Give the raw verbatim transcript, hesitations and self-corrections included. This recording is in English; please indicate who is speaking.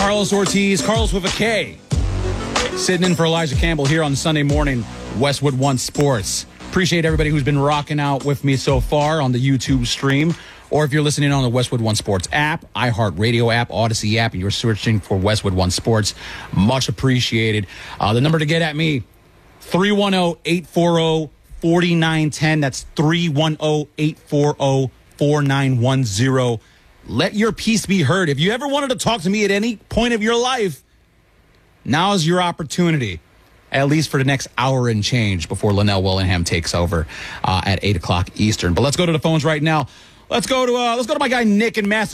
Speaker 1: Carlos Ortiz, Carlos with a K, sitting in for Elijah Campbell here on Sunday morning, Westwood One Sports. Appreciate everybody who's been rocking out with me so far on the YouTube stream, or if you're listening on the Westwood One Sports app, iHeartRadio app, Odyssey app, and you're searching for Westwood One Sports, much appreciated. Uh, the number to get at me, three one zero, eight four zero, four nine one zero. That's three one zero, eight four zero, four nine one zero. Let your piece be heard. If you ever wanted to talk to me at any point of your life, now is your opportunity, at least for the next hour and change before Linnell Willingham takes over uh, at eight o'clock Eastern. But let's go to the phones right now. Let's go to uh, let's go to my guy Nick in Massachusetts.